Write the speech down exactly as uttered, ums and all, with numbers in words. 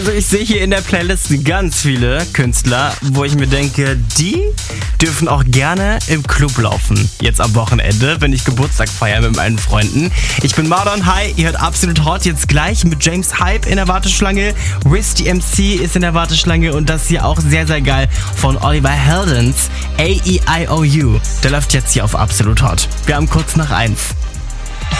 Also ich sehe hier in der Playlist ganz viele Künstler, wo ich mir denke, die dürfen auch gerne im Club laufen. Jetzt am Wochenende, wenn ich Geburtstag feiere mit meinen Freunden. Ich bin Mardon, hi, ihr hört Absolut Hot jetzt gleich mit James Hype in der Warteschlange. Riz D M C ist in der Warteschlange und das hier auch sehr, sehr geil von Oliver Heldens, A E I O U. Der läuft jetzt hier auf Absolut Hot. Wir haben kurz nach eins.